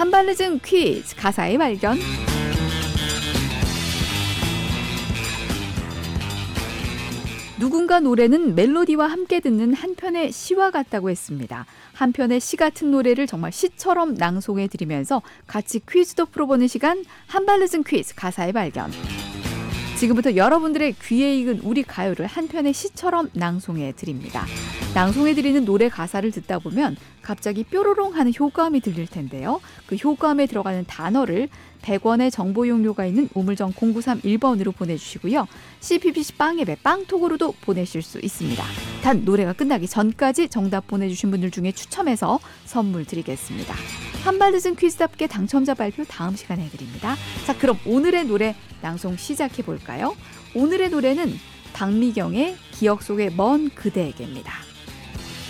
한발늦은 퀴즈 가사의 발견. 누군가 노래는 멜로디와 함께 듣는 한편의 시와 같다고 했습니다. 한편의 시 같은 노래를 정말 시처럼 낭송해 드리면서 같이 퀴즈도 풀어보는 시간, 한발늦은 퀴즈 가사의 발견. 지금부터 여러분들의 귀에 익은 우리 가요를 한편의 시처럼 낭송해 드립니다. 낭송해 드리는 노래 가사를 듣다 보면 갑자기 뾰로롱 하는 효과음이 들릴 텐데요. 그 효과음에 들어가는 단어를 100원의 정보 용료가 있는 우물정 0931번으로 보내주시고요. CPBC 빵앱의 빵톡으로도 보내실 수 있습니다. 단 노래가 끝나기 전까지 정답 보내주신 분들 중에 추첨해서 선물 드리겠습니다. 한발늦은 퀴즈답게 당첨자 발표 다음 시간에 해드립니다. 자, 그럼 오늘의 노래 낭송 시작해볼까요? 오늘의 노래는 박미경의 기억 속의 먼 그대에게입니다.